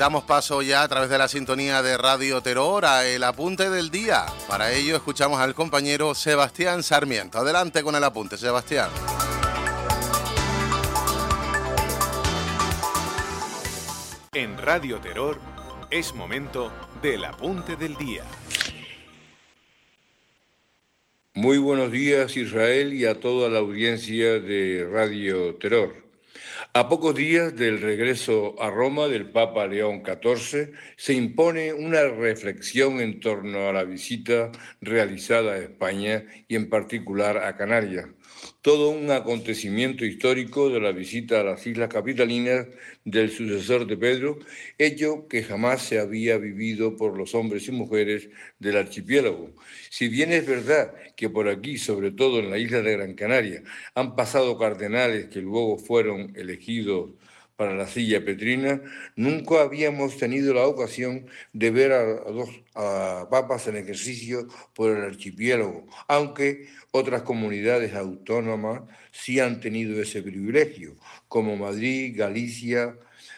damos paso ya a través de la sintonía de Radio Terror a el apunte del día. Para ello escuchamos al compañero Sebastián Sarmiento. Adelante con el apunte, Sebastián. En Radio Terror es momento del apunte del día. Muy buenos días, Israel, y a toda la audiencia de Radio Terror. A pocos días del regreso a Roma del Papa León XIV, se impone una reflexión en torno a la visita realizada a España y en particular a Canarias. Todo un acontecimiento histórico de la visita a las Islas Capitalinas del sucesor de Pedro, hecho que jamás se había vivido por los hombres y mujeres del archipiélago. Si bien es verdad que por aquí, sobre todo en la isla de Gran Canaria, han pasado cardenales que luego fueron elegidos para la silla petrina, nunca habíamos tenido la ocasión de ver a papas en ejercicio por el archipiélago, aunque otras comunidades autónomas sí han tenido ese privilegio, como Madrid, Galicia,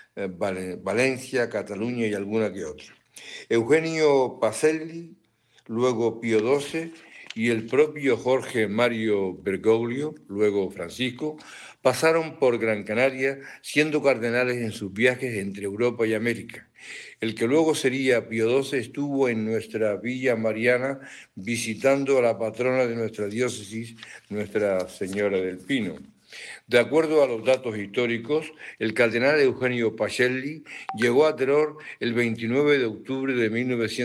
Valencia, Cataluña y alguna que otra. Eugenio Pacelli, luego Pío XII, y el propio Jorge Mario Bergoglio, luego Francisco, pasaron por Gran Canaria siendo cardenales en sus viajes entre Europa y América. El que luego sería Pío XII estuvo en nuestra Villa Mariana visitando a la patrona de nuestra diócesis, Nuestra Señora del Pino. De acuerdo a los datos históricos, el cardenal Eugenio Pacelli llegó a Teror el 29 de octubre de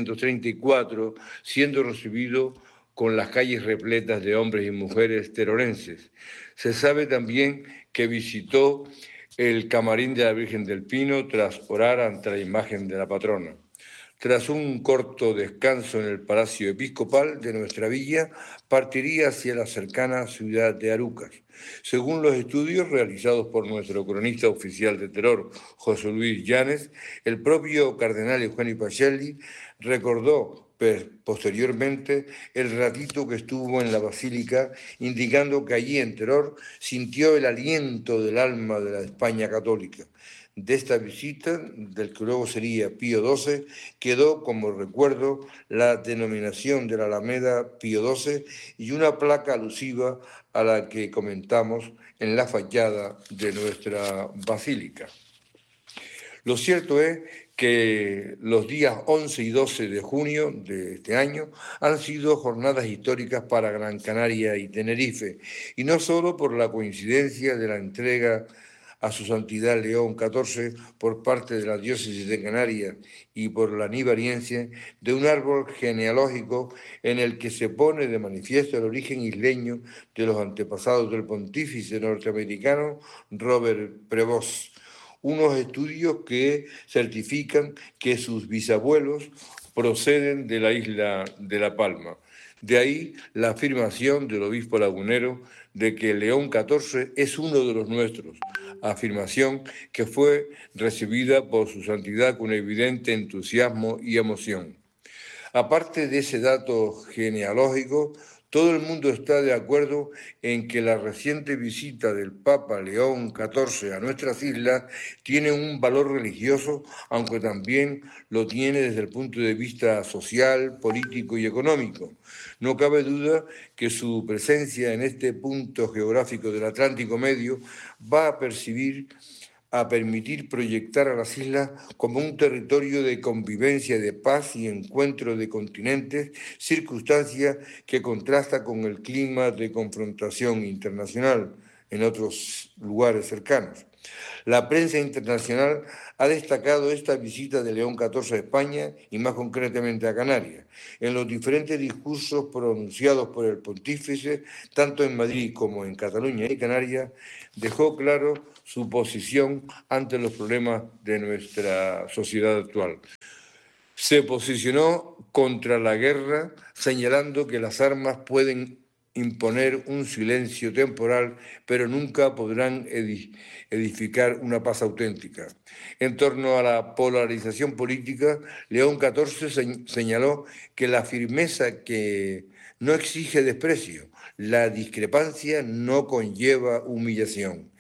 1934, siendo recibido con las calles repletas de hombres y mujeres terorenses. Se sabe también que visitó el camarín de la Virgen del Pino tras orar ante la imagen de la patrona. Tras un corto descanso en el Palacio Episcopal de nuestra villa, partiría hacia la cercana ciudad de Arucas. Según los estudios realizados por nuestro cronista oficial de Terror, José Luis Llanes, el propio cardenal Eugenio Pacelli recordó posteriormente el ratito que estuvo en la basílica, indicando que allí en Teror sintió el aliento del alma de la España católica. De esta visita, del que luego sería Pío XII, quedó como recuerdo la denominación de la Alameda Pío XII y una placa alusiva a la que comentamos en la fachada de nuestra basílica. Lo cierto es que los días 11 y 12 de junio de este año han sido jornadas históricas para Gran Canaria y Tenerife, y no solo por la coincidencia de la entrega a su santidad León XIV por parte de la diócesis de Canarias y por la nivariense de un árbol genealógico en el que se pone de manifiesto el origen isleño de los antepasados del pontífice norteamericano Robert Prevost. Unos estudios que certifican que sus bisabuelos proceden de la isla de La Palma. De ahí la afirmación del obispo lagunero de que León XIV es uno de los nuestros, afirmación que fue recibida por su santidad con evidente entusiasmo y emoción. Aparte de ese dato genealógico, todo el mundo está de acuerdo en que la reciente visita del Papa León XIV a nuestras islas tiene un valor religioso, aunque también lo tiene desde el punto de vista social, político y económico. No cabe duda que su presencia en este punto geográfico del Atlántico Medio va a permitir proyectar a las islas como un territorio de convivencia, de paz y encuentro de continentes, circunstancia que contrasta con el clima de confrontación internacional en otros lugares cercanos. La prensa internacional ha destacado esta visita de León XIV a España y más concretamente a Canarias. En los diferentes discursos pronunciados por el pontífice, tanto en Madrid como en Cataluña y Canarias, dejó claro su posición ante los problemas de nuestra sociedad actual. Se posicionó contra la guerra, señalando que las armas pueden imponer un silencio temporal, pero nunca podrán edificar una paz auténtica. En torno a la polarización política, León XIV señaló que la firmeza que no exige desprecio, la discrepancia no conlleva humillación.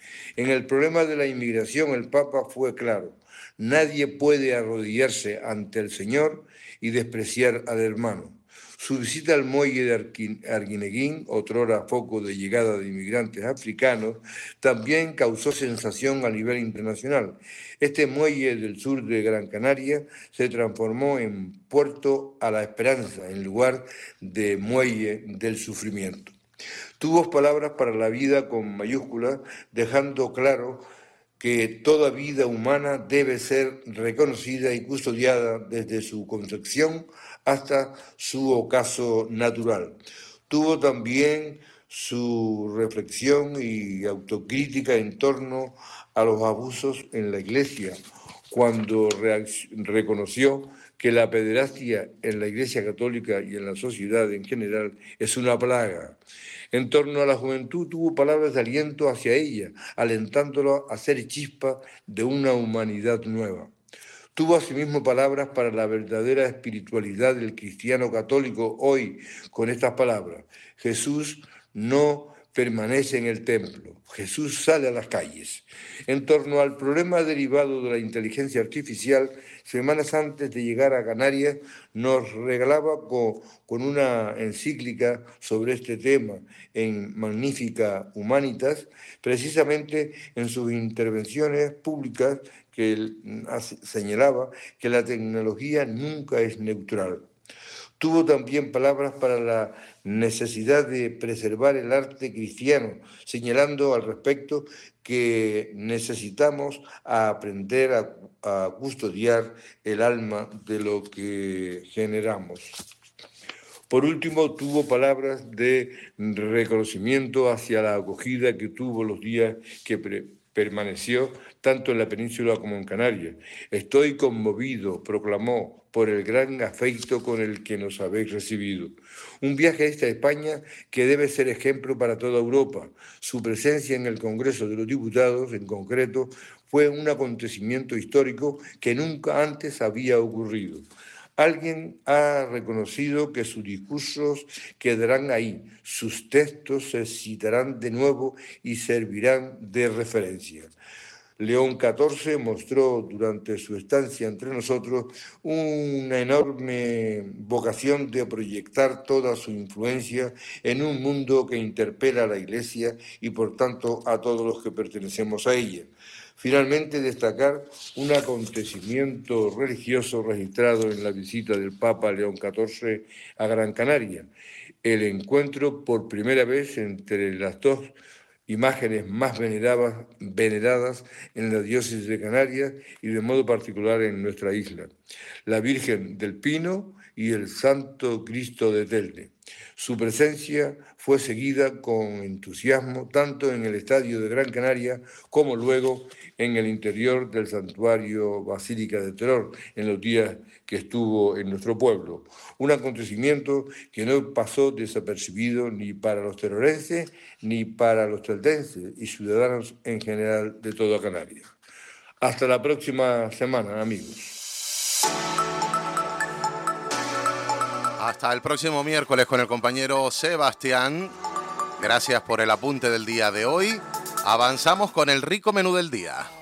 En el problema de la inmigración, el Papa fue claro: nadie puede arrodillarse ante el Señor y despreciar al hermano. Su visita al muelle de Arguineguín, otrora foco de llegada de inmigrantes africanos, también causó sensación a nivel internacional. Este muelle del sur de Gran Canaria se transformó en puerto a la esperanza, en lugar de muelle del sufrimiento. Tuvo palabras para la vida con mayúsculas, dejando claro que toda vida humana debe ser reconocida y custodiada desde su concepción hasta su ocaso natural. Tuvo también su reflexión y autocrítica en torno a los abusos en la Iglesia, cuando reconoció que la pederastia en la Iglesia Católica y en la sociedad en general es una plaga. En torno a la juventud tuvo palabras de aliento hacia ella, alentándola a ser chispa de una humanidad nueva. Tuvo asimismo palabras para la verdadera espiritualidad del cristiano católico hoy, con estas palabras: Jesús no permanece en el templo, Jesús sale a las calles. En torno al problema derivado de la inteligencia artificial, semanas antes de llegar a Canarias, nos regalaba con una encíclica sobre este tema en Magnificat Humanitas, precisamente en sus intervenciones públicas, que él señalaba que la tecnología nunca es neutral. Tuvo también palabras para la necesidad de preservar el arte cristiano, señalando al respecto que necesitamos aprender a custodiar el alma de lo que generamos. Por último, tuvo palabras de reconocimiento hacia la acogida que tuvo los días que permaneció tanto en la península como en Canarias. Estoy conmovido, proclamó, por el gran afecto con el que nos habéis recibido. Un viaje a España que debe ser ejemplo para toda Europa. Su presencia en el Congreso de los Diputados, en concreto, fue un acontecimiento histórico que nunca antes había ocurrido. Alguien ha reconocido que sus discursos quedarán ahí, sus textos se citarán de nuevo y servirán de referencia. León XIV mostró durante su estancia entre nosotros una enorme vocación de proyectar toda su influencia en un mundo que interpela a la Iglesia y por tanto a todos los que pertenecemos a ella. Finalmente, destacar un acontecimiento religioso registrado en la visita del Papa León XIV a Gran Canaria: el encuentro por primera vez entre las dos imágenes más veneradas en la diócesis de Canarias y de modo particular en nuestra isla: la Virgen del Pino y el Santo Cristo de Telde. Su presencia fue seguida con entusiasmo tanto en el estadio de Gran Canaria como luego en el interior del santuario Basílica de Teror en los días que estuvo en nuestro pueblo. Un acontecimiento que no pasó desapercibido ni para los terorenses ni para los teldenses y ciudadanos en general de toda Canarias. Hasta la próxima semana, amigos. Hasta el próximo miércoles con el compañero Sebastián. Gracias por el apunte del día de hoy. Avanzamos con el rico menú del día.